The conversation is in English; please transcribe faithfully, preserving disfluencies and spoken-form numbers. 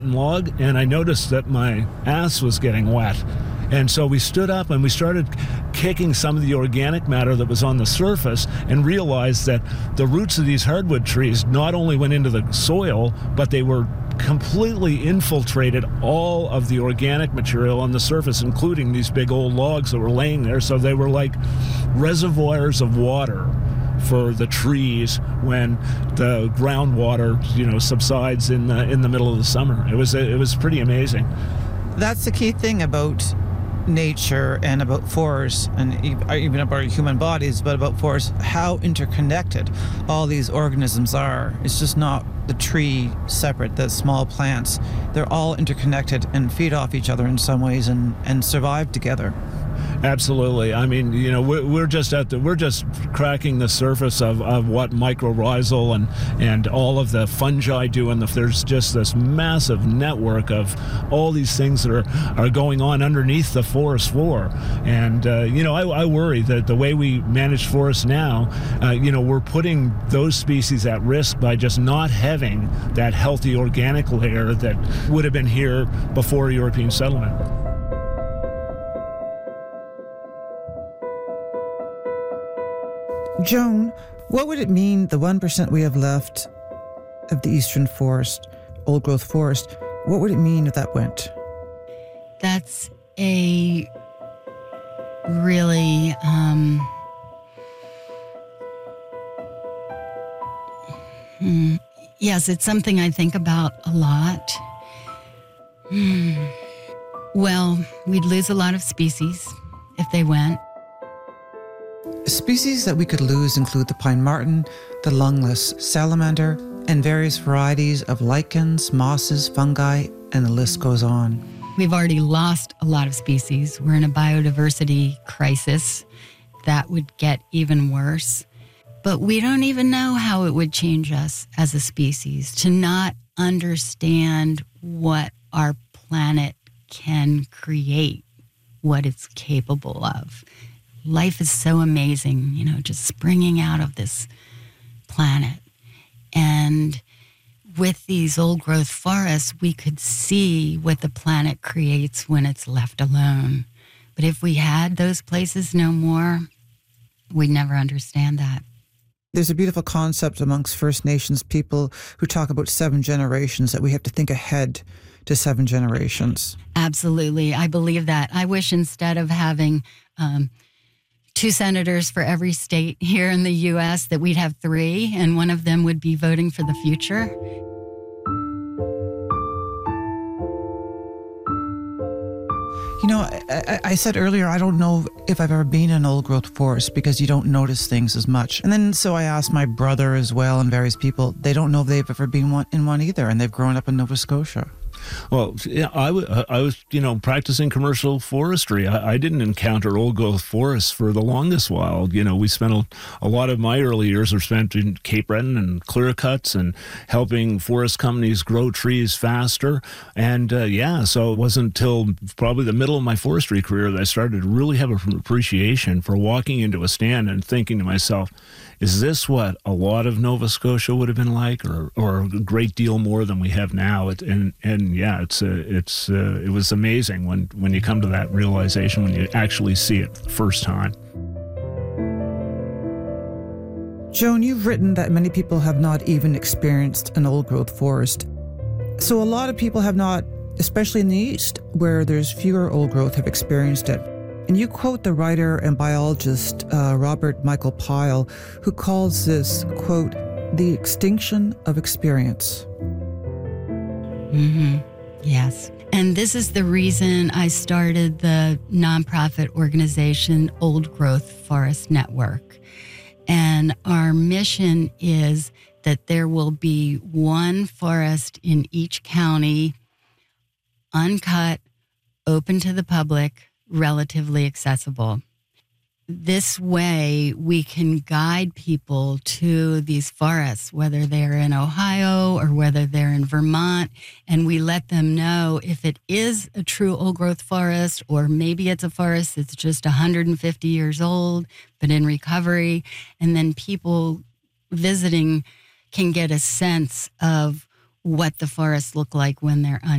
log, and I noticed that my ass was getting wet. And so we stood up and we started kicking some of the organic matter that was on the surface and realized that the roots of these hardwood trees not only went into the soil, but they were completely infiltrated all of the organic material on the surface, including these big old logs that were laying there. So they were like reservoirs of water for the trees when the groundwater, you know, subsides in the in the middle of the summer. It was it was pretty amazing. That's the key thing about nature and about forests, and even about human bodies, but about forests, how interconnected all these organisms are. It's just not the tree separate, the small plants. They're all interconnected and feed off each other in some ways and, and survive together. Absolutely. I mean, you know, we're, we're just at the we're just cracking the surface of, of what mycorrhizal and and all of the fungi do, and the, there's just this massive network of all these things that are, are going on underneath the forest floor. And uh, you know, I, I worry that the way we manage forests now, uh, you know, we're putting those species at risk by just not having that healthy organic layer that would have been here before European settlement. Joan, what would it mean, the one percent we have left of the eastern forest, old growth forest, what would it mean if that went? That's a really, um, hmm, yes, it's something I think about a lot. Hmm. Well, we'd lose a lot of species if they went. Species that we could lose include the pine marten, the lungless salamander, and various varieties of lichens, mosses, fungi, and the list goes on. We've already lost a lot of species. We're in a biodiversity crisis that would get even worse. But we don't even know how it would change us as a species to not understand what our planet can create, what it's capable of. Life is so amazing, you know, just springing out of this planet. And with these old growth forests, we could see what the planet creates when it's left alone. But if we had those places no more, we'd never understand that. There's a beautiful concept amongst First Nations people who talk about seven generations, that we have to think ahead to seven generations. Absolutely. I believe that. I wish instead of having um, two senators for every state here in the U S that we'd have three, and one of them would be voting for the future. You know, I, I said earlier, I don't know if I've ever been in an old growth forest because you don't notice things as much. And then so I asked my brother as well and various people, they don't know if they've ever been one, in one either, and they've grown up in Nova Scotia. Well, yeah, I, w- I was, you know, practicing commercial forestry. I, I didn't encounter old growth forests for the longest while. You know, we spent a, a lot of my early years were spent in Cape Breton and clear cuts and helping forest companies grow trees faster. And uh, yeah, so it wasn't until probably the middle of my forestry career that I started to really have an appreciation for walking into a stand and thinking to myself, is this what a lot of Nova Scotia would have been like, or or a great deal more than we have now? It, and and yeah, it's uh, it's uh, it was amazing when when you come to that realization, when you actually see it the first time. Joan, you've written that many people have not even experienced an old growth forest. So a lot of people have not, especially in the East, where there's fewer old growth, have experienced it. And you quote the writer and biologist uh, Robert Michael Pyle, who calls this, quote, the extinction of experience. Mm-hmm. Yes. And this is the reason I started the nonprofit organization Old Growth Forest Network. And our mission is that there will be one forest in each county, uncut, open to the public, relatively accessible. This way, we can guide people to these forests, whether they're in Ohio or whether they're in Vermont, and we let them know if it is a true old growth forest, or maybe it's a forest that's just one hundred fifty years old, but in recovery. And then people visiting can get a sense of what the forests look like when they're